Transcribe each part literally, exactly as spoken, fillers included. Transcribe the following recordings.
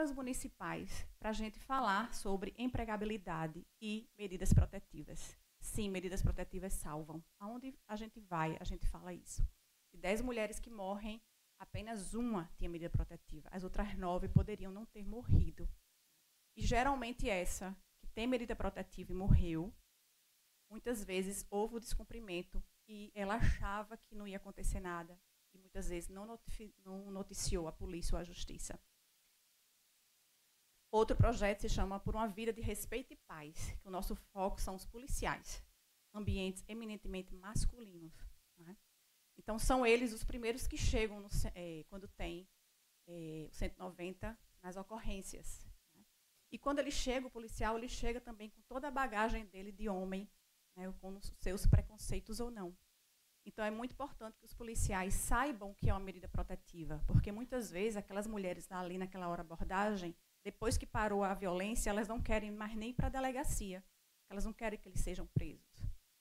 escolas municipais para a gente falar sobre empregabilidade e medidas protetivas. Sim, medidas protetivas salvam. Aonde a gente vai, a gente fala isso. De dez mulheres que morrem, apenas uma tinha medida protetiva. As outras nove poderiam não ter morrido. E geralmente essa, que tem medida protetiva e morreu, muitas vezes houve o descumprimento e ela achava que não ia acontecer nada e muitas vezes não, não noticiou a polícia ou a justiça. Outro projeto se chama Por uma Vida de Respeito e Paz, que o nosso foco são os policiais, ambientes eminentemente masculinos. Né? Então, são eles os primeiros que chegam no, é, quando tem é, o cento e noventa nas ocorrências. Né? E quando ele chega, o policial, ele chega também com toda a bagagem dele de homem, né, com os seus preconceitos ou não. Então, é muito importante que os policiais saibam que é uma medida protetiva, porque muitas vezes aquelas mulheres ali naquela hora abordagem, depois que parou a violência, elas não querem mais nem para a delegacia. Elas não querem que eles sejam presos.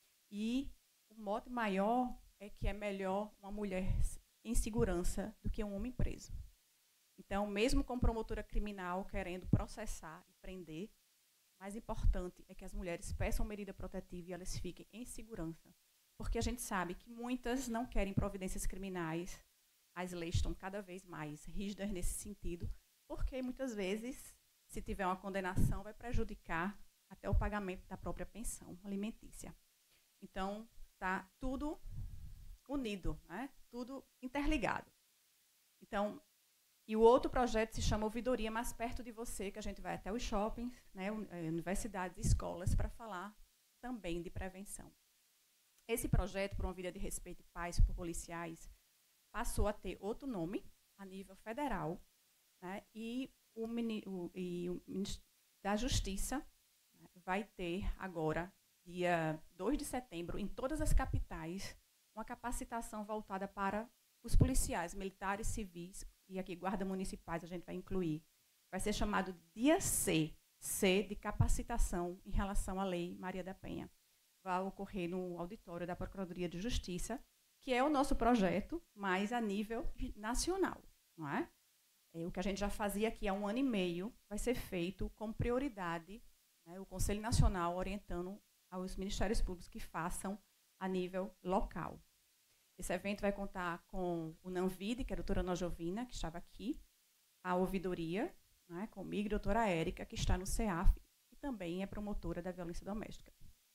E o mote maior é que é melhor uma mulher em segurança do que um homem preso. Então, mesmo com promotora criminal querendo processar e prender, o mais importante é que as mulheres peçam medida protetiva e elas fiquem em segurança. Porque a gente sabe que muitas não querem providências criminais, as leis estão cada vez mais rígidas nesse sentido, porque muitas vezes, se tiver uma condenação, vai prejudicar até o pagamento da própria pensão alimentícia. Então, está tudo unido, né? Tudo interligado. Então, e o outro projeto se chama Ouvidoria Mais Perto de Você, que a gente vai até os shoppings, né, universidades, escolas, para falar também de prevenção. Esse projeto, Por uma Vida de Respeito e Paz por policiais, passou a ter outro nome, a nível federal, né, e, o, o, e o Ministério da Justiça, né, vai ter agora, dia dois de setembro, em todas as capitais, uma capacitação voltada para os policiais, militares, civis, e aqui guardas municipais a gente vai incluir. Vai ser chamado Dia C, C de capacitação em relação à Lei Maria da Penha. Vai ocorrer no auditório da Procuradoria de Justiça, que é o nosso projeto, mas a nível nacional, não é? É, o que a gente já fazia aqui há um ano e meio vai ser feito com prioridade, né, o Conselho Nacional orientando aos Ministérios Públicos que façam a nível local. Esse evento vai contar com o NANVID, que é a doutora Ana Jovina, que estava aqui, a ouvidoria, né, comigo, a doutora Érica, que está no CEAF, e também é promotora da violência doméstica.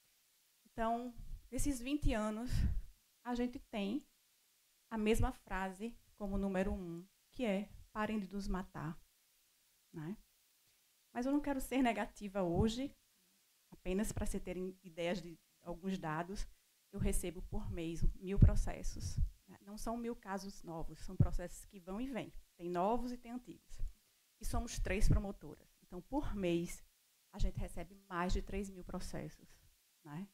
Então, nesses vinte anos, a gente tem a mesma frase como número um, que é parem de nos matar. Né? Mas eu não quero ser negativa hoje, apenas para vocês terem ideias de alguns dados. Eu recebo por mês mil processos. Né? Não são mil casos novos, são processos que vão e vêm. Tem novos e tem antigos. E somos três promotoras. Então, por mês, a gente recebe mais de três mil processos. Né?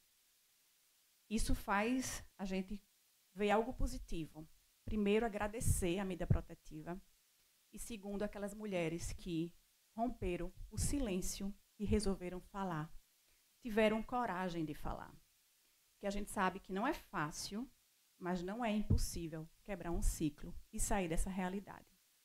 Isso faz a gente ver algo positivo. Primeiro, agradecer a medida protetiva. E segundo, aquelas mulheres que romperam o silêncio e resolveram falar. Tiveram coragem de falar. Porque a gente sabe que não é fácil, mas não é impossível quebrar um ciclo e sair dessa realidade.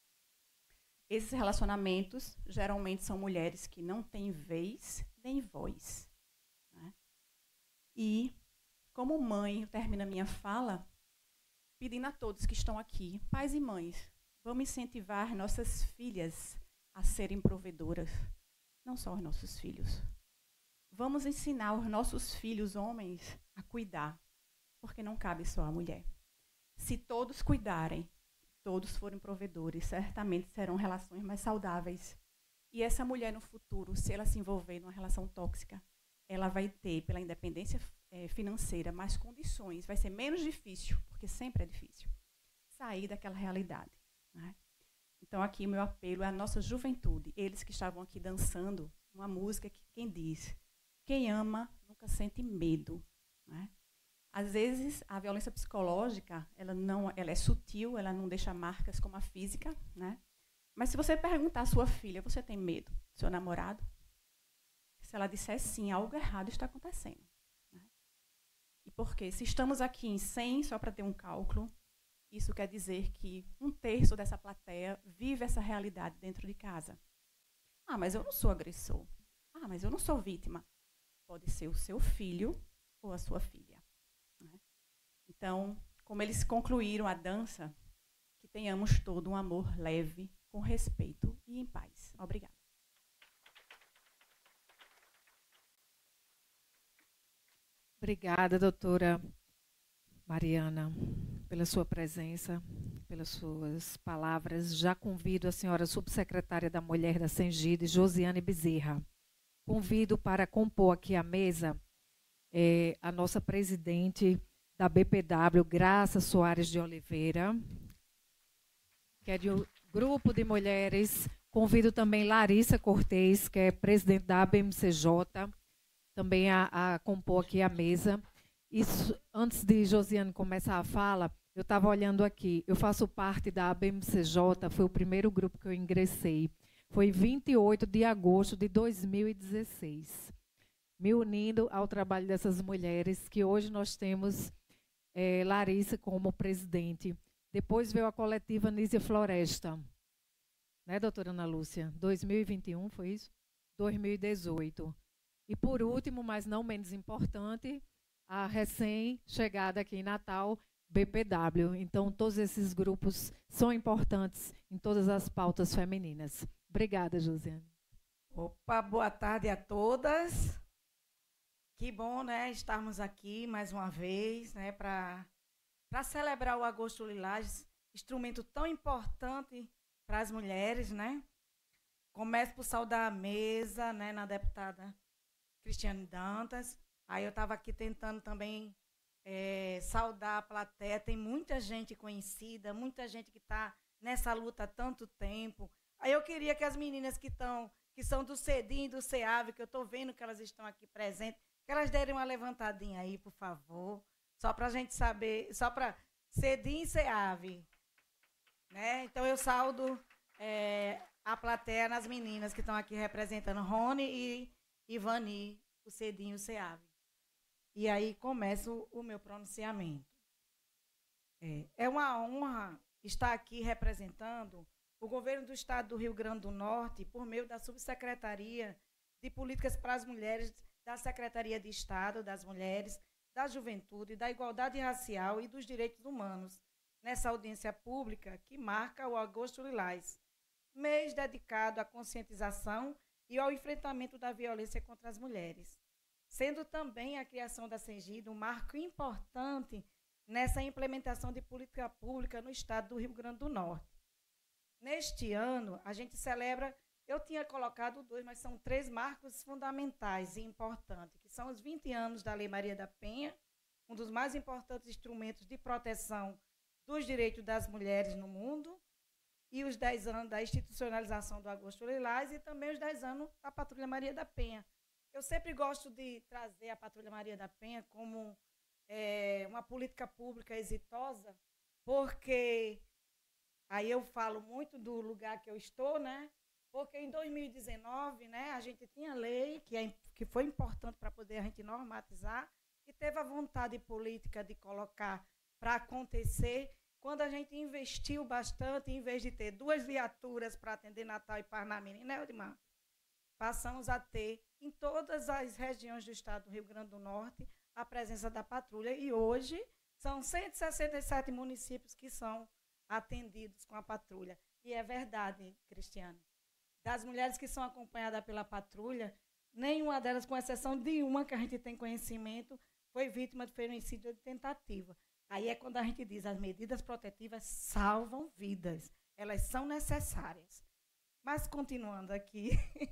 Esses relacionamentos, geralmente, são mulheres que não têm vez nem voz. Né? E, como mãe, eu termino a minha fala pedindo a todos que estão aqui, pais e mães, vamos incentivar nossas filhas a serem provedoras, não só os nossos filhos. Vamos ensinar os nossos filhos, homens, a cuidar, porque não cabe só a mulher. Se todos cuidarem, todos forem provedores, certamente serão relações mais saudáveis. E essa mulher, no futuro, se ela se envolver numa relação tóxica, ela vai ter, pela independência é, financeira, mais condições, vai ser menos difícil, porque sempre é difícil, sair daquela realidade. Né? Então, aqui, o meu apelo é à nossa juventude, eles que estavam aqui dançando uma música que quem diz, quem ama nunca sente medo. Né? Às vezes, a violência psicológica, ela, não, ela é sutil, ela não deixa marcas como a física, né? Mas se você perguntar à sua filha, você tem medo do seu namorado? Se ela disser sim, algo errado está acontecendo. Né? E por quê? Se estamos aqui em cem, só para ter um cálculo, isso quer dizer que um terço dessa plateia vive essa realidade dentro de casa. Ah, mas eu não sou agressor. Ah, mas eu não sou vítima. Pode ser o seu filho ou a sua filha. Né? Então, como eles concluíram a dança, que tenhamos todo um amor leve, com respeito e em paz. Obrigada. Obrigada, doutora Mariana, pela sua presença, pelas suas palavras. Já convido a senhora subsecretária da Mulher da Sengide, Josiane Bezerra. Convido para compor aqui a mesa é, a nossa presidente da B P W, Graça Soares de Oliveira, que é do Grupo de Mulheres. Convido também Larissa Cortez, que é presidente da A B M C J, também a, a compor aqui a mesa. Isso, antes de Josiane começar a fala, eu estava olhando aqui, eu faço parte da A B M C J, foi o primeiro grupo que eu ingressei. Foi vinte e oito de agosto de dois mil e dezesseis. Me unindo ao trabalho dessas mulheres, que hoje nós temos é, Larissa como presidente. Depois veio a coletiva Nízia Floresta, né, doutora Ana Lúcia? dois mil e vinte e um, foi isso? dois mil e dezoito. E por último, mas não menos importante, a recém-chegada aqui em Natal, B P W. Então, todos esses grupos são importantes em todas as pautas femininas. Obrigada, Josiane. Opa, boa tarde a todas. Que bom, né, estarmos aqui mais uma vez, né, para para celebrar o Agosto Lilás, instrumento tão importante para as mulheres, né? Começo por saudar a mesa, né, na deputada Cristiane Dantas. Aí eu estava aqui tentando também é, saudar a plateia. Tem muita gente conhecida, muita gente que está nessa luta há tanto tempo. Aí eu queria que as meninas que estão, que são do CEDIM e do SEAV, que eu estou vendo que elas estão aqui presentes, que elas derem uma levantadinha aí, por favor, só para a gente saber, só para CEDIM e SEAV. Né? Então eu saldo é, a plateia nas meninas que estão aqui representando Rony e Ivani, o CEDIM e o SEAV. E aí começo o meu pronunciamento. É, é uma honra estar aqui representando o governo do Estado do Rio Grande do Norte por meio da Subsecretaria de Políticas para as Mulheres, da Secretaria de Estado das Mulheres, da Juventude, da Igualdade Racial e dos Direitos Humanos, nessa audiência pública que marca o Agosto Lilás, mês dedicado à conscientização e ao enfrentamento da violência contra as mulheres, sendo também a criação da Sengide um marco importante nessa implementação de política pública no Estado do Rio Grande do Norte. Neste ano, a gente celebra, eu tinha colocado dois, mas são três marcos fundamentais e importantes, que são os vinte anos da Lei Maria da Penha, um dos mais importantes instrumentos de proteção dos direitos das mulheres no mundo, e os dez anos da institucionalização do Agosto Lilás e também os dez anos da Patrulha Maria da Penha. Eu sempre gosto de trazer a Patrulha Maria da Penha como é, uma política pública exitosa, porque aí eu falo muito do lugar que eu estou, né? Porque em dois mil e dezenove, né, a gente tinha lei que, é, que foi importante para poder a gente normatizar e teve a vontade política de colocar para acontecer quando a gente investiu bastante, em vez de ter duas viaturas para atender Natal e Parnamirim, né, Odimar? Passamos a ter, em todas as regiões do estado do Rio Grande do Norte, a presença da patrulha. E hoje são cento e sessenta e sete municípios que são atendidos com a patrulha. E é verdade, Cristiane. Das mulheres que são acompanhadas pela patrulha, nenhuma delas, com exceção de uma que a gente tem conhecimento, foi vítima de feminicídio ou de tentativa. Aí é quando a gente diz as medidas protetivas salvam vidas. Elas são necessárias. Mas, continuando aqui,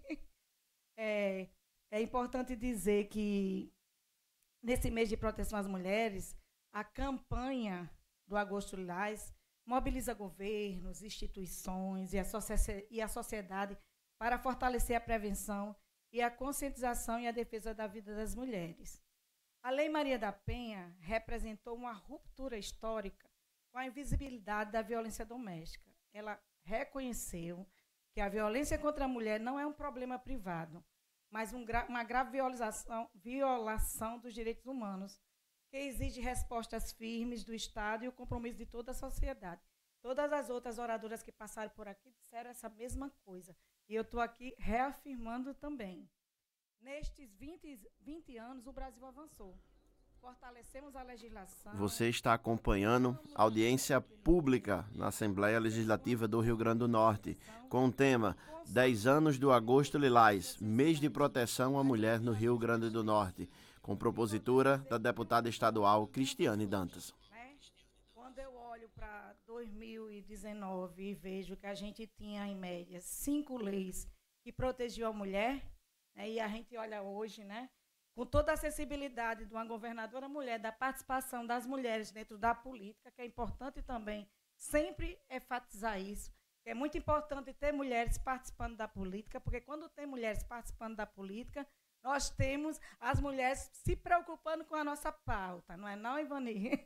é, é importante dizer que, nesse mês de proteção às mulheres, a campanha do Agosto Lilás mobiliza governos, instituições e a, e a sociedade para fortalecer a prevenção e a conscientização e a defesa da vida das mulheres. A Lei Maria da Penha representou uma ruptura histórica com a invisibilidade da violência doméstica. Ela reconheceu que a violência contra a mulher não é um problema privado, mas um gra uma grave violação, violação dos direitos humanos, que exige respostas firmes do Estado e o compromisso de toda a sociedade. Todas as outras oradoras que passaram por aqui disseram essa mesma coisa. E eu estou aqui reafirmando também. Nestes vinte, vinte anos, o Brasil avançou. Fortalecemos a legislação. Você está acompanhando a audiência pública na Assembleia Legislativa do Rio Grande do Norte, com o tema dez anos do Agosto Lilás, mês de proteção à mulher no Rio Grande do Norte, com propositura da deputada estadual Cristiane Dantas. Quando eu olho para dois mil e dezenove e vejo que a gente tinha, em média, cinco leis que protegiam a mulher, né, e a gente olha hoje, né, com toda a acessibilidade de uma governadora mulher, da participação das mulheres dentro da política, que é importante também sempre enfatizar isso, que é muito importante ter mulheres participando da política, porque quando tem mulheres participando da política, nós temos as mulheres se preocupando com a nossa pauta, não é não, Ivani?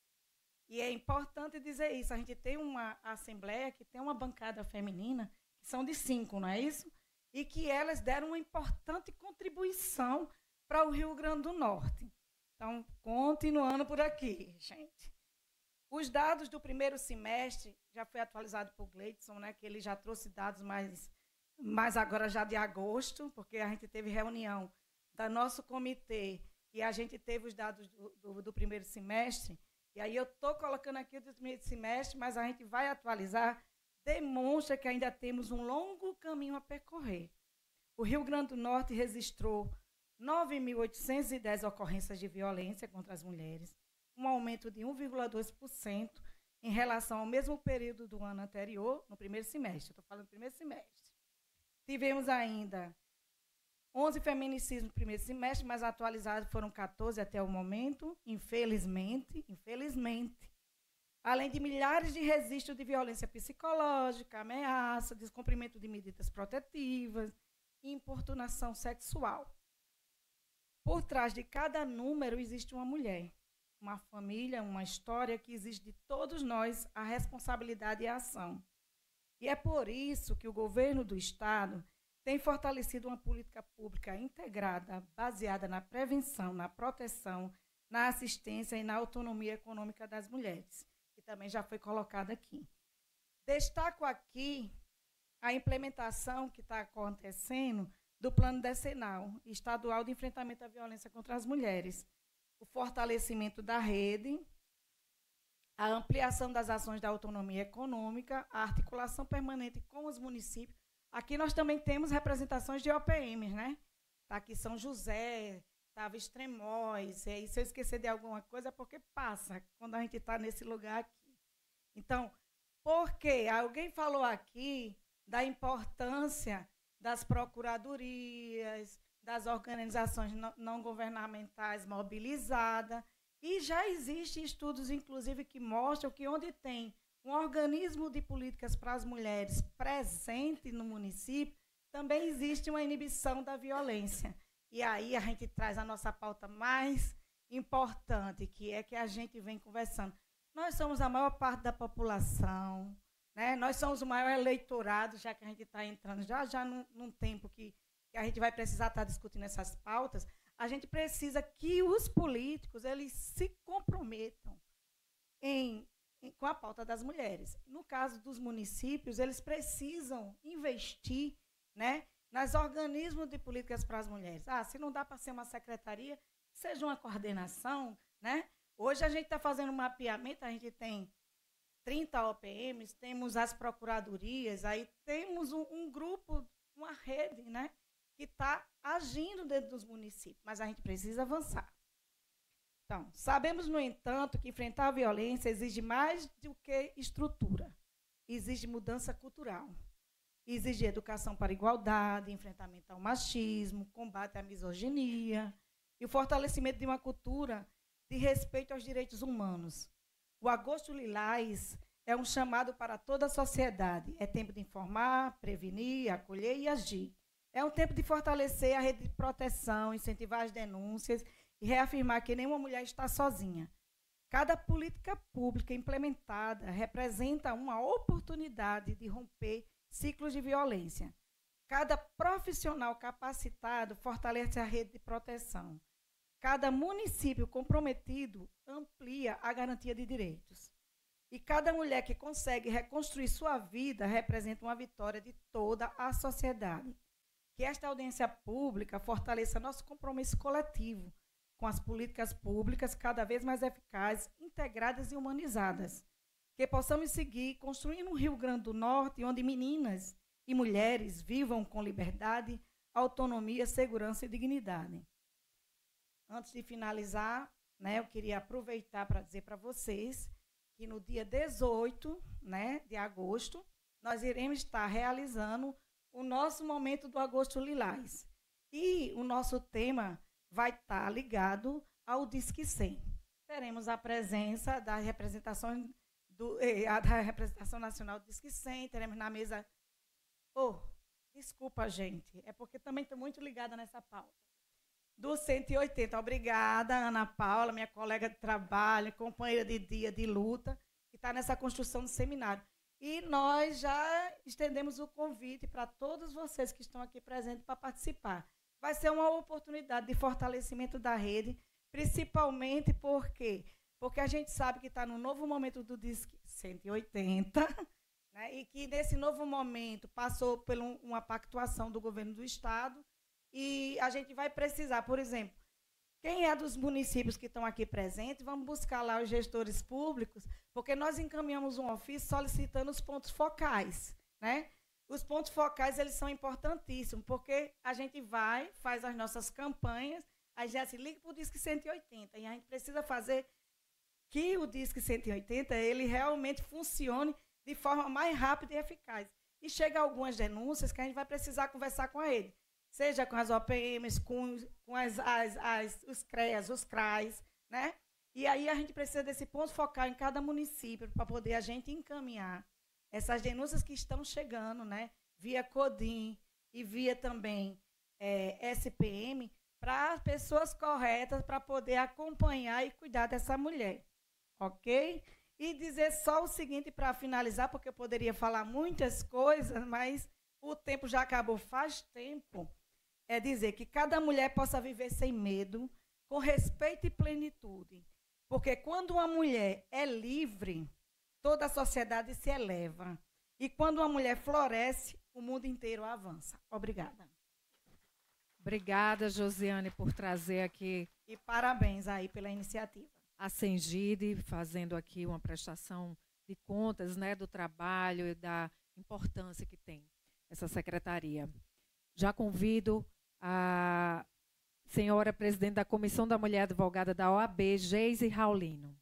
E é importante dizer isso, a gente tem uma assembleia que tem uma bancada feminina, que são de cinco, não é isso? E que elas deram uma importante contribuição para o Rio Grande do Norte. Então, continuando por aqui, gente. Os dados do primeiro semestre já foi atualizado por Gleidson, né, que ele já trouxe dados mais, mais agora já de agosto, porque a gente teve reunião do nosso comitê e a gente teve os dados do, do, do primeiro semestre. E aí eu estou colocando aqui o do primeiro semestre, mas a gente vai atualizar, demonstra que ainda temos um longo caminho a percorrer. O Rio Grande do Norte registrou nove mil oitocentas e dez ocorrências de violência contra as mulheres, um aumento de um vírgula dois por cento em relação ao mesmo período do ano anterior, no primeiro semestre. Estou falando do primeiro semestre. Tivemos ainda onze feminicídios no primeiro semestre, mas atualizados foram quatorze até o momento, infelizmente, infelizmente. Além de milhares de registros de violência psicológica, ameaça, descumprimento de medidas protetivas e importunação sexual. Por trás de cada número existe uma mulher, uma família, uma história que exige de todos nós a responsabilidade e a ação. E é por isso que o governo do Estado tem fortalecido uma política pública integrada, baseada na prevenção, na proteção, na assistência e na autonomia econômica das mulheres, que também já foi colocada aqui. Destaco aqui a implementação que está acontecendo do Plano Decenal Estadual de Enfrentamento à Violência contra as Mulheres, o fortalecimento da rede, a ampliação das ações da autonomia econômica, a articulação permanente com os municípios. Aqui nós também temos representações de O P Ms, né? Está aqui São José, estava Extremóis, e se eu esquecer de alguma coisa é porque passa, quando a gente está nesse lugar aqui. Então, por quê? Alguém falou aqui da importância das procuradorias, das organizações não governamentais mobilizadas, e já existem estudos, inclusive, que mostram que onde tem um organismo de políticas para as mulheres presente no município, também existe uma inibição da violência. E aí a gente traz a nossa pauta mais importante, que é que a gente vem conversando. Nós somos a maior parte da população, né? Nós somos o maior eleitorado, já que a gente está entrando já, já num, num tempo que, que a gente vai precisar estar discutindo essas pautas. A gente precisa que os políticos eles se comprometam em, em, com a pauta das mulheres. No caso dos municípios, eles precisam investir, né, nos organismos de políticas para as mulheres. Ah, se não dá para ser uma secretaria, seja uma coordenação, né? Hoje a gente está fazendo um mapeamento, a gente tem trinta O P Ms, temos as procuradorias, aí temos um, um grupo, uma rede, né, que está agindo dentro dos municípios, mas a gente precisa avançar. Então, sabemos, no entanto, que enfrentar a violência exige mais do que estrutura, exige mudança cultural, exige educação para a igualdade, enfrentamento ao machismo, combate à misoginia e o fortalecimento de uma cultura de respeito aos direitos humanos. O Agosto Lilás é um chamado para toda a sociedade. É tempo de informar, prevenir, acolher e agir. É um tempo de fortalecer a rede de proteção, incentivar as denúncias e reafirmar que nenhuma mulher está sozinha. Cada política pública implementada representa uma oportunidade de romper ciclos de violência. Cada profissional capacitado fortalece a rede de proteção. Cada município comprometido amplia a garantia de direitos. E cada mulher que consegue reconstruir sua vida representa uma vitória de toda a sociedade. Que esta audiência pública fortaleça nosso compromisso coletivo com as políticas públicas cada vez mais eficazes, integradas e humanizadas. Que possamos seguir construindo um Rio Grande do Norte onde meninas e mulheres vivam com liberdade, autonomia, segurança e dignidade. Antes de finalizar, né, eu queria aproveitar para dizer para vocês que no dia dezoito, né, de agosto, nós iremos estar realizando o nosso momento do Agosto Lilás. E o nosso tema vai estar ligado ao Disque cem. Teremos a presença da representação, do, eh, da representação nacional do Disque cem, teremos na mesa... Oh, desculpa, gente, é porque também estou muito ligada nessa pauta. Do cento e oitenta. Obrigada, Ana Paula, minha colega de trabalho, companheira de dia de luta, que está nessa construção do seminário. E nós já estendemos o convite para todos vocês que estão aqui presentes para participar. Vai ser uma oportunidade de fortalecimento da rede, principalmente porque, porque a gente sabe que está no novo momento do Disque cento e oitenta, né, e que nesse novo momento passou por um, uma pactuação do governo do Estado, e a gente vai precisar, por exemplo, quem é dos municípios que estão aqui presentes, vamos buscar lá os gestores públicos, porque nós encaminhamos um ofício solicitando os pontos focais, né? Os pontos focais, eles são importantíssimos, porque a gente vai, faz as nossas campanhas, aí já se liga para o Disque cento e oitenta, e a gente precisa fazer que o Disque cento e oitenta, ele realmente funcione de forma mais rápida e eficaz. E chega algumas denúncias que a gente vai precisar conversar com a rede, seja com as O P Ms, com, com as, as, as, os CREAS, os CRAs, né? E aí a gente precisa desse ponto focal em cada município para poder a gente encaminhar essas denúncias que estão chegando, né? Via CODIM e via também é, S P M, para as pessoas corretas para poder acompanhar e cuidar dessa mulher, ok? E dizer só o seguinte para finalizar, porque eu poderia falar muitas coisas, mas o tempo já acabou faz tempo. É dizer que cada mulher possa viver sem medo, com respeito e plenitude. Porque quando uma mulher é livre, toda a sociedade se eleva. E quando uma mulher floresce, o mundo inteiro avança. Obrigada. Obrigada, Josiane, por trazer aqui... E parabéns aí pela iniciativa. A Sengide, fazendo aqui uma prestação de contas, né, do trabalho e da importância que tem essa secretaria. Já convido a senhora presidente da Comissão da Mulher Advogada da O A B, Geise Raulino.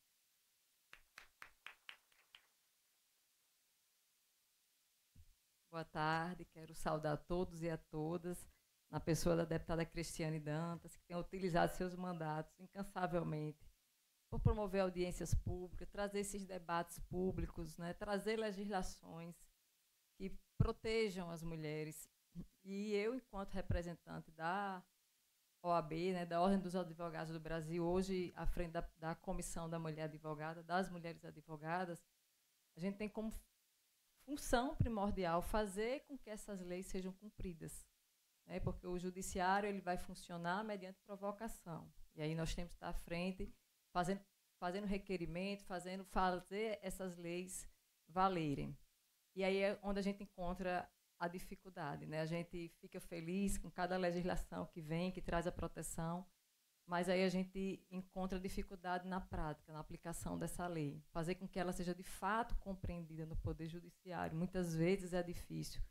Boa tarde, quero saudar a todos e a todas, na pessoa da deputada Cristiane Dantas, que tem utilizado seus mandatos incansavelmente por promover audiências públicas, trazer esses debates públicos, né, trazer legislações que protejam as mulheres. E eu, enquanto representante da O A B, né, da Ordem dos Advogados do Brasil, hoje à frente da, da Comissão da Mulher Advogada, das Mulheres Advogadas, a gente tem como função primordial fazer com que essas leis sejam cumpridas, né, porque o judiciário ele vai funcionar mediante provocação. E aí nós temos que estar à frente, fazendo, fazendo requerimento, fazendo fazer essas leis valerem. E aí é onde a gente encontra a dificuldade, né? A gente fica feliz com cada legislação que vem, que traz a proteção, mas aí a gente encontra dificuldade na prática, na aplicação dessa lei. Fazer com que ela seja de fato compreendida no Poder Judiciário, muitas vezes é difícil,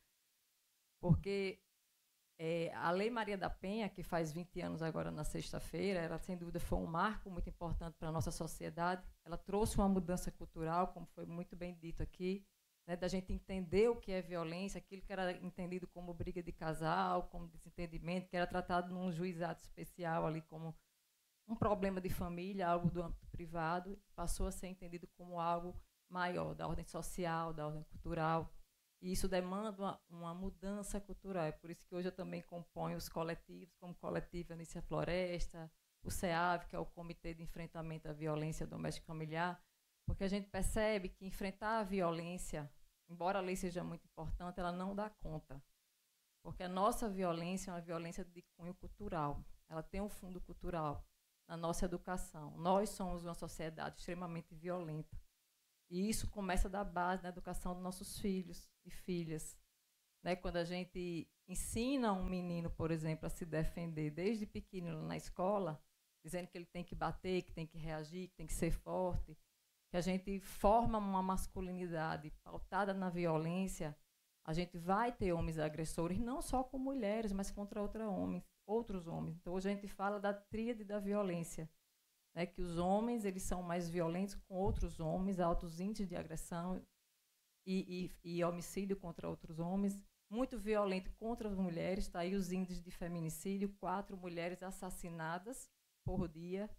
porque é, a Lei Maria da Penha, que faz vinte anos agora na sexta-feira, ela sem dúvida foi um marco muito importante para a nossa sociedade. Ela trouxe uma mudança cultural, como foi muito bem dito aqui, né, da gente entender o que é violência, aquilo que era entendido como briga de casal, como desentendimento, que era tratado num juizado especial ali como um problema de família, algo do âmbito privado, passou a ser entendido como algo maior, da ordem social, da ordem cultural. E isso demanda uma, uma mudança cultural. É por isso que hoje eu também componho os coletivos, como o Coletivo Anícia Floresta, o CEAV, que é o Comitê de Enfrentamento à Violência Doméstica e Familiar, porque a gente percebe que enfrentar a violência, embora a lei seja muito importante, ela não dá conta. Porque a nossa violência é uma violência de cunho cultural. Ela tem um fundo cultural na nossa educação. Nós somos uma sociedade extremamente violenta. E isso começa da base, na educação dos nossos filhos e filhas. Né? Quando a gente ensina um menino, por exemplo, a se defender desde pequeno na escola, dizendo que ele tem que bater, que tem que reagir, que tem que ser forte, que a gente forma uma masculinidade pautada na violência, a gente vai ter homens agressores, não só com mulheres, mas contra outra homens, outros homens. Então, hoje a gente fala da tríade da violência, né, que os homens eles são mais violentos com outros homens, altos índices de agressão e, e, e homicídio contra outros homens, muito violento contra as mulheres, está aí os índices de feminicídio, quatro mulheres assassinadas por dia,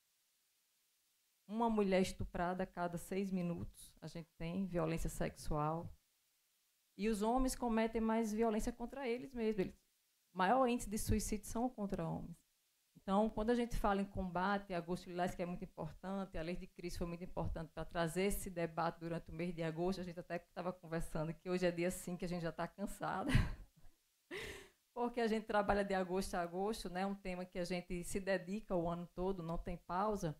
uma mulher estuprada a cada seis minutos, a gente tem violência sexual. E os homens cometem mais violência contra eles mesmos. Eles, o maior índice de suicídio são contra homens. Então, quando a gente fala em combate, Agosto Lilás, que é muito importante, a Lei de Cristo foi muito importante para trazer esse debate durante o mês de agosto. A gente até estava conversando que hoje é dia cinco, que a gente já está cansada. Porque a gente trabalha de agosto a agosto, né, um tema que a gente se dedica o ano todo, não tem pausa.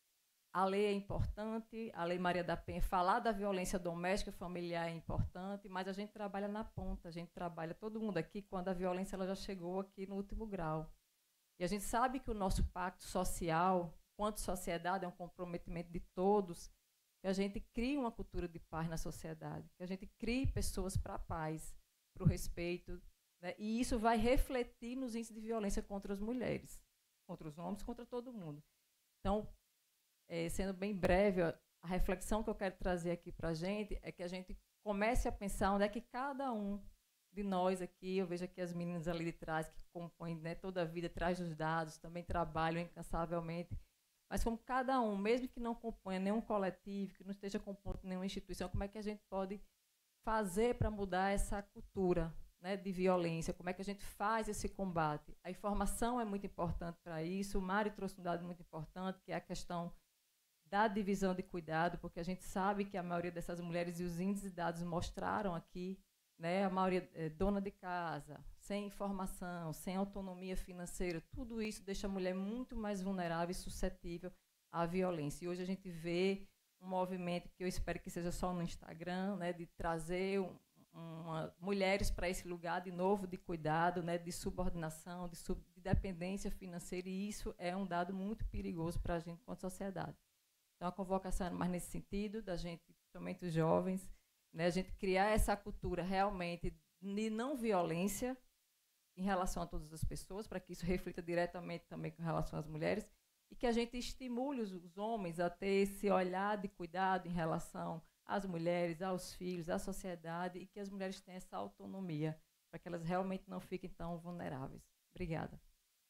A lei é importante, a Lei Maria da Penha, falar da violência doméstica e familiar é importante, mas a gente trabalha na ponta, a gente trabalha, todo mundo aqui, quando a violência ela já chegou aqui no último grau. E a gente sabe que o nosso pacto social, quanto sociedade, é um comprometimento de todos, que a gente crie uma cultura de paz na sociedade, que a gente crie pessoas para a paz, para o respeito, né? E isso vai refletir nos índices de violência contra as mulheres, contra os homens, contra todo mundo. Então, É, sendo bem breve, a reflexão que eu quero trazer aqui para a gente é que a gente comece a pensar onde é que cada um de nós aqui, eu vejo aqui as meninas ali de trás que compõem, né, toda a vida, traz os dados, também trabalham incansavelmente, mas como cada um, mesmo que não componha nenhum coletivo, que não esteja compondo nenhuma instituição, como é que a gente pode fazer para mudar essa cultura, né, de violência, como é que a gente faz esse combate? A informação é muito importante para isso, o Mário trouxe um dado muito importante, que é a questão da divisão de cuidado, porque a gente sabe que a maioria dessas mulheres, e os índices de dados mostraram aqui, né, a maioria é dona de casa, sem informação, sem autonomia financeira, tudo isso deixa a mulher muito mais vulnerável e suscetível à violência. E hoje a gente vê um movimento que eu espero que seja só no Instagram, né, de trazer um, uma, mulheres para esse lugar de novo de cuidado, né, de subordinação, de, sub, de dependência financeira, e isso é um dado muito perigoso para a gente enquanto sociedade. Então, a convocação é mais nesse sentido, da gente, principalmente os jovens, né, a gente criar essa cultura realmente de não violência em relação a todas as pessoas, para que isso reflita diretamente também com relação às mulheres, e que a gente estimule os, os homens a ter esse olhar de cuidado em relação às mulheres, aos filhos, à sociedade, e que as mulheres tenham essa autonomia, para que elas realmente não fiquem tão vulneráveis. Obrigada.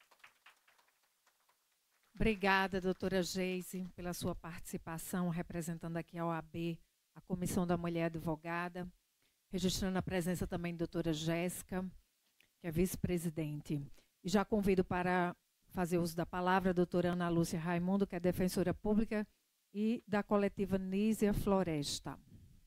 Obrigada, doutora Geise, pela sua participação, representando aqui a O A B, a Comissão da Mulher Advogada, registrando a presença também da doutora Jéssica, que é vice-presidente. E já convido para fazer uso da palavra a doutora Ana Lúcia Raimundo, que é defensora pública, e da coletiva Nísia Floresta.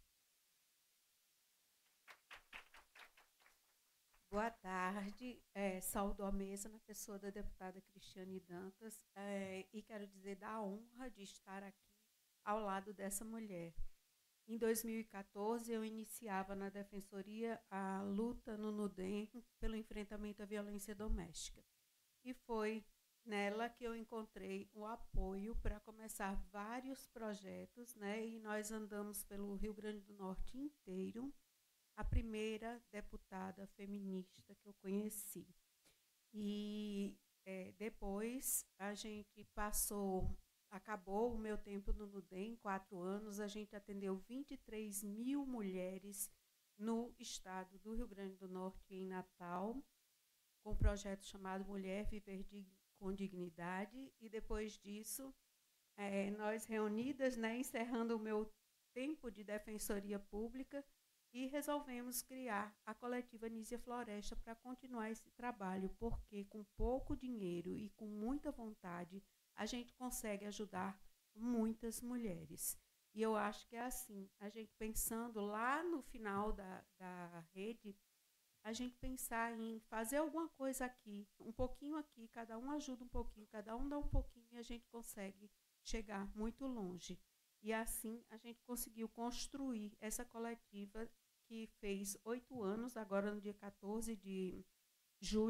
Boa tarde, é, saúdo a mesa na pessoa da deputada Cristiane Dantas, é, e quero dizer da honra de estar aqui ao lado dessa mulher. Em dois mil e quatorze, eu iniciava na Defensoria a luta no NUDEM pelo enfrentamento à violência doméstica. E foi nela que eu encontrei o apoio para começar vários projetos, né? E nós andamos pelo Rio Grande do Norte inteiro, a primeira deputada feminista que eu conheci. E é, depois a gente passou, acabou o meu tempo no NUDEM, quatro anos, a gente atendeu vinte e três mil mulheres no estado do Rio Grande do Norte, em Natal, com um projeto chamado Mulher Viver com Dignidade. E depois disso, é, nós reunidas, né, encerrando o meu tempo de defensoria pública, e resolvemos criar a coletiva Nísia Floresta para continuar esse trabalho, porque com pouco dinheiro e com muita vontade, a gente consegue ajudar muitas mulheres. E eu acho que é assim, a gente pensando lá no final da, da rede, a gente pensar em fazer alguma coisa aqui, um pouquinho aqui, cada um ajuda um pouquinho, cada um dá um pouquinho, e a gente consegue chegar muito longe. E assim a gente conseguiu construir essa coletiva que fez oito anos, agora no dia quatorze de julho.